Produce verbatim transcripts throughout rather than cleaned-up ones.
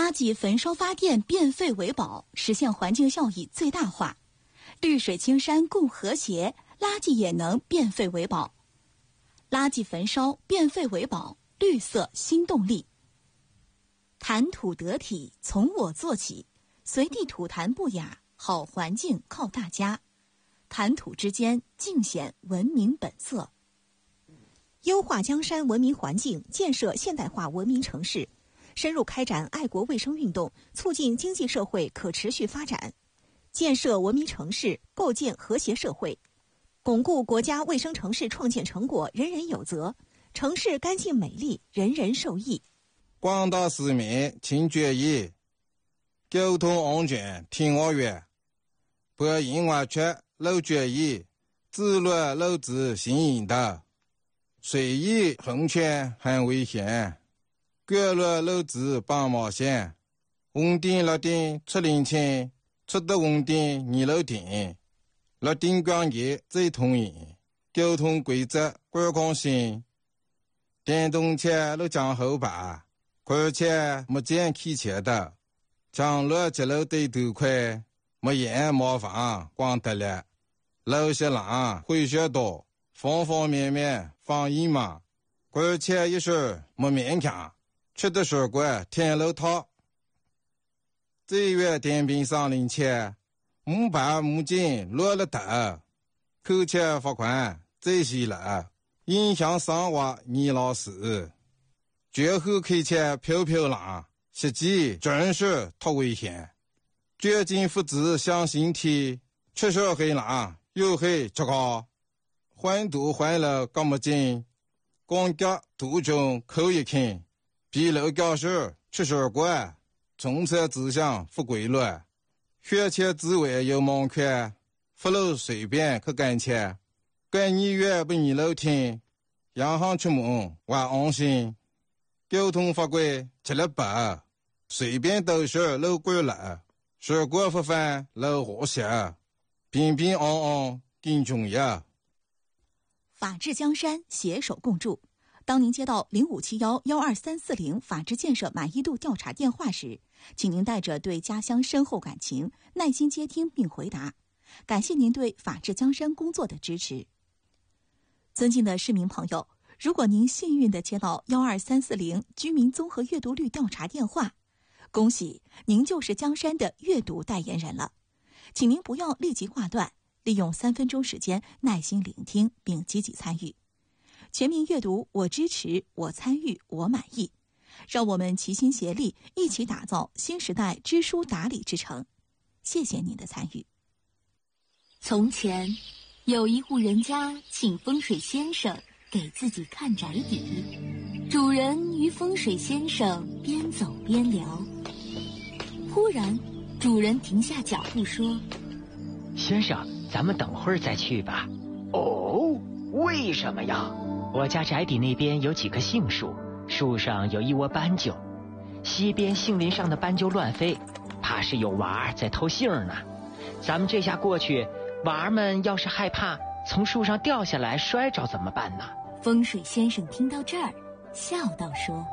垃圾焚烧发电变废为宝，实现环境效益最大化。绿水青山共和谐，垃圾也能变废为宝。垃圾焚烧变废为宝，绿色新动力。谈吐得体，从我做起，随地吐痰不雅，好环境靠大家。谈吐之间，尽显文明本色。 优化江山文明环境，建设现代化文明城市，深入开展爱国卫生运动，促进经济社会可持续发展，建设文明城市，构建和谐社会，巩固国家卫生城市创建成果人人有责，城市干净美丽，人人受益。 广大市民请注意，交通安全听我约，不因为缺漏注意，自乱漏子行引导，随意横穿很危险，干乱漏子绑毛线，红灯绿灯出领清，出得红灯你漏停，绿灯光节最通行，交通规则观光性，电动车路将后排，而且没见开车的，将路接路对头快，没眼麻烦光得了，路些浪会学多，方方面面防疫嘛，而且一是没勉强，吃的水果天路套。这月电瓶上领钱，五百母金落了头，扣钱罚款最细了，影响生活你老死。绝后开车飘飘浪，实际真是太危险。绝境父子相形体，吃手黑浪又黑吃高，环堵环了干么劲，光脚途中口一看，比楼教授吃水果，从车指向不规律，学车之外有盲看，不路随便去干车，干你越不你楼听，洋行出门我安心。交通法规吃了饱，随便都是路过了，水果不犯路和谐，平平安安更重要。 法治江山，携手共筑。当您接到零五七幺幺二三四零法治建设满意度调查电话时，请您带着对家乡深厚感情，耐心接听并回答。感谢您对法治江山工作的支持。尊敬的市民朋友，如果您幸运地接到幺二三四零居民综合阅读率调查电话，恭喜您就是江山的阅读代言人了。请您不要立即挂断，利用三分钟时间耐心聆听并积极参与。全民阅读，我支持，我参与，我满意。让我们齐心协力，一起打造新时代知书达理之城。谢谢您的参与。 从前，有一户人家请风水先生给自己看宅邸，主人与风水先生边走边聊。忽然，主人停下脚步说：“ 先生，咱们等会儿再去吧。” 哦，为什么呀？ 我家宅邸那边有几棵杏树，树上有一窝斑鸠，西边杏林上的斑鸠乱飞，怕是有娃儿在偷杏呢。咱们这下过去，娃儿们要是害怕从树上掉下来摔着怎么办呢？ 风水先生听到这儿，笑道说：“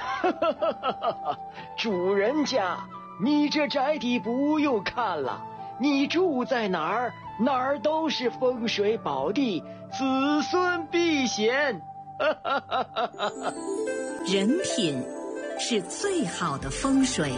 主人家，你这宅邸不用看了，你住在哪儿，哪儿都是风水宝地，子孙必显。” 人品是最好的风水。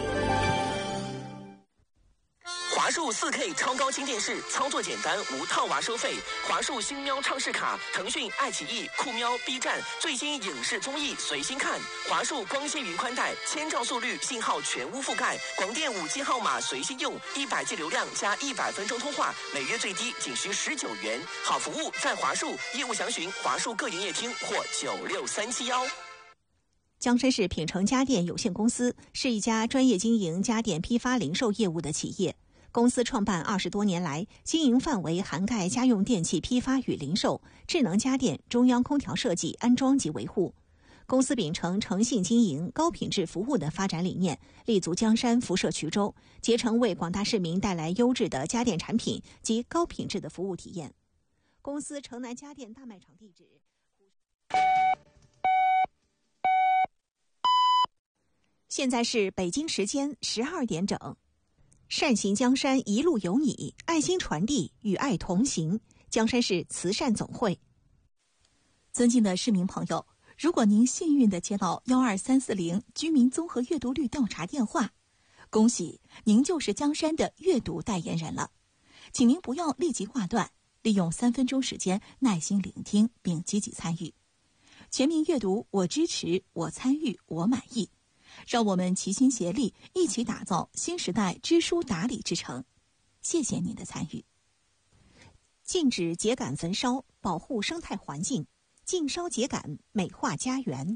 华数 四 K 超高清电视，操作简单，无套娃收费。华数星喵畅视卡，腾讯、爱奇艺、酷喵、B 站最新影视综艺随心看。华数光纤云宽带，千兆速率，信号全屋覆盖，广电五 G 号码随心用，一百 G 流量加一百分钟通话，每月最低仅需十九元。好服务在华数，业务详询华数各营业厅或九六三七幺。 江山市品城家电有限公司是一家专业经营家电批发零售业务的企业。公司创办二十多年来，经营范围涵盖家用电器批发与零售、智能家电、中央空调设计、安装及维护。公司秉承诚信经营、高品质服务的发展理念，立足江山，辐射衢州，竭诚为广大市民带来优质的家电产品及高品质的服务体验。公司城南家电大卖场地址。 现在是北京时间十二点整。善行江山一路有你，爱心传递，与爱同行。江山市慈善总会。 尊敬的市民朋友，如果您幸运地接到幺二三四零居民综合阅读率调查电话，恭喜您就是江山的阅读代言人了。请您不要立即挂断，利用三分钟时间耐心聆听并积极参与。全民阅读，我支持，我参与，我满意。让我们齐心协力，一起打造新时代知书达理之城。谢谢您的参与。 禁止秸秆焚烧，保护生态环境，禁烧秸秆，美化家园。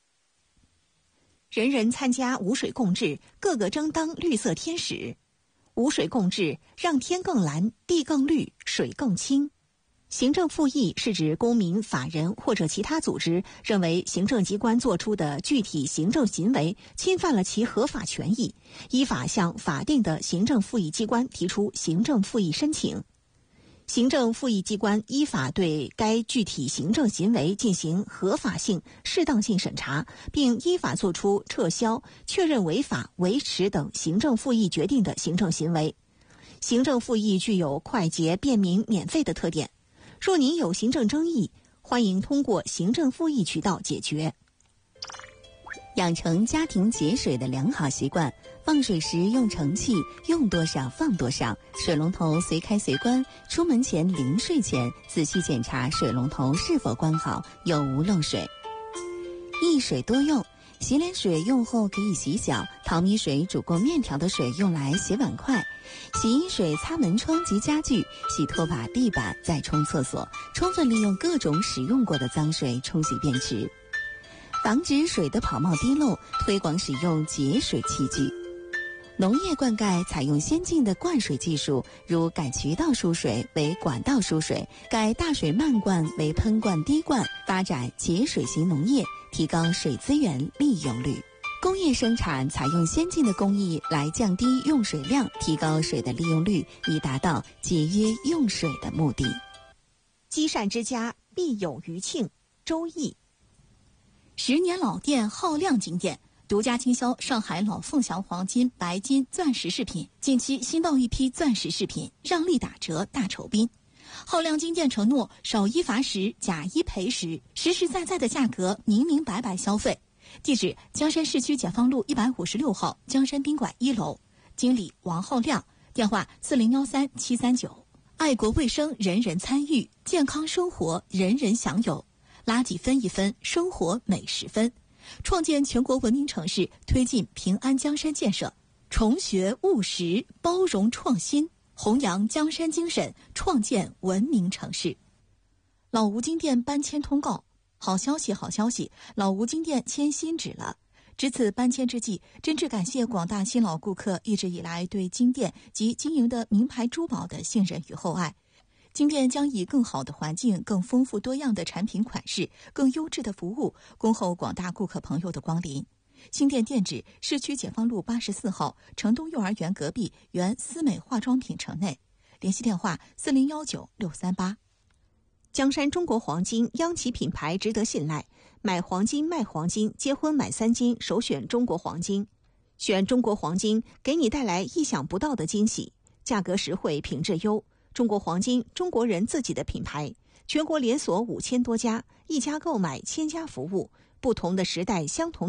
人人参加无水共治，个个争当绿色天使。无水共治，让天更蓝，地更绿，水更清。行政复议是指公民、法人或者其他组织认为行政机关作出的具体行政行为侵犯了其合法权益，依法向法定的行政复议机关提出行政复议申请。行政复议机关依法对该具体行政行为进行合法性、适当性审查，并依法作出撤销、确认违法、维持等行政复议决定的行政行为。行政复议具有快捷、便民、免费的特点。若您有行政争议，欢迎通过行政复议渠道解决。 养成家庭节水的良好习惯，放水时用盛器，用多少放多少，水龙头随开随关，出门前临睡前仔细检查水龙头是否关好，有无漏水。一水多用，洗脸水用后可以洗脚，淘米水煮过面条的水用来洗碗筷，洗衣水擦门窗及家具，洗拖把、地板，再冲厕所，充分利用各种使用过的脏水冲洗便池。防止水的跑冒滴漏，推广使用节水器具。农业灌溉采用先进的灌水技术，如改渠道输水为管道输水，改大水漫灌为喷灌滴灌，发展节水型农业，提高水资源利用率。工业生产采用先进的工艺来降低用水量，提高水的利用率，以达到节约用水的目的。 积善之家必有余庆。周易。 十年老店耗亮金店独家经销上海老凤祥黄金、白金、钻石饰品，近期新到一批钻石饰品，让利打折大酬宾。耗亮金店承诺少一罚十，假一赔十，实实在在的价格，明明白白消费。地址：江山市区解放路一百五十六号江山宾馆一楼，经理王浩亮，电话四零幺三七三九。爱国卫生，人人参与；健康生活，人人享有。垃圾分一分，生活每十分。创建全国文明城市，推进平安江山建设，重学务实，包容创新，弘扬江山精神，创建文明城市。老吴金店搬迁通告，好消息好消息，老吴金店迁新址了。值此搬迁之际，真挚感谢广大新老顾客一直以来对金店及经营的名牌珠宝的信任与厚爱。金店将以更好的环境、更丰富多样的产品款式、更优质的服务，恭候广大顾客朋友的光临。新店店址：市区解放路八十四号城东幼儿园隔壁原思美化妆品城内。联系电话：四零幺九六三八。 江山中国黄金，央企品牌，值得信赖。买黄金卖黄金，结婚买三金，首选中国黄金。选中国黄金，给你带来意想不到的惊喜，价格实惠，品质优。中国黄金，中国人自己的品牌，全国连锁五千多家，一家购买千家服务，不同的时代，相同